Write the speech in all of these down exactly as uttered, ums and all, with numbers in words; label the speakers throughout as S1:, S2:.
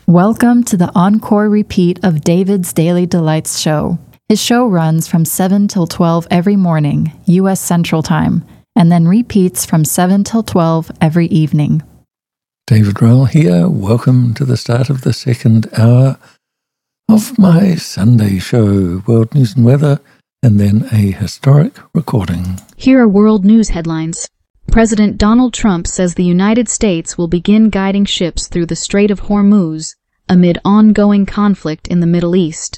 S1: Welcome to the encore repeat of David's Daily Delights show. His show runs from seven till twelve every morning, U S Central Time, and then repeats from seven till twelve every evening.
S2: David Rowell here. Welcome to the start of the second hour of my Sunday show, World News and Weather, and then a historic recording.
S3: Here are world news headlines. President Donald Trump says the United States will begin guiding ships through the Strait of Hormuz amid ongoing conflict in the Middle East.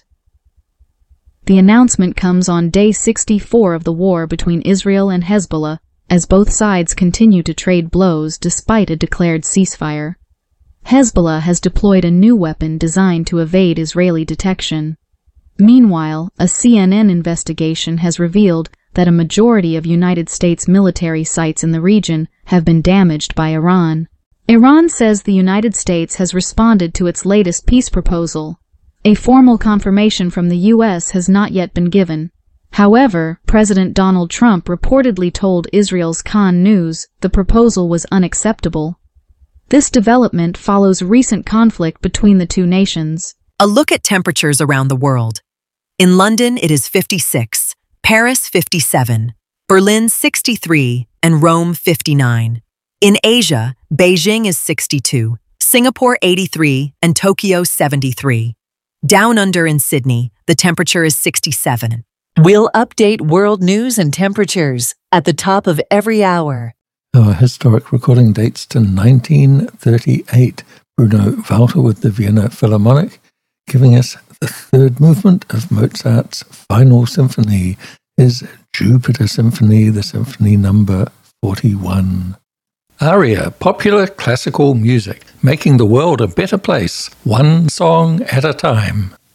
S3: The announcement comes on day sixty-four of the war between Israel and Hezbollah, as both sides continue to trade blows despite a declared ceasefire. Hezbollah has deployed a new weapon designed to evade Israeli detection. Meanwhile, a C N N investigation has revealed that a majority of United States military sites in the region have been damaged by Iran. Iran says the United States has responded to its latest peace proposal. A formal confirmation from the U S has not yet been given. However, President Donald Trump reportedly told Israel's Khan News the proposal was unacceptable. This development follows recent conflict between the two nations.
S4: A look at temperatures around the world. In London, it is fifty-six, Paris fifty-seven, Berlin sixty-three, and Rome fifty-nine. In Asia, Beijing is sixty-two, Singapore eighty-three, and Tokyo seventy-three. Down under in Sydney, the temperature is sixty-seven.
S5: We'll update world news and temperatures at the top of every hour.
S2: Our historic recording dates to nineteen thirty-eight. Bruno Walter with the Vienna Philharmonic, giving us the third movement of Mozart's Final Symphony, his Jupiter Symphony, the Symphony number forty-one. Aria, popular classical music, making the world a better place, one song at a time.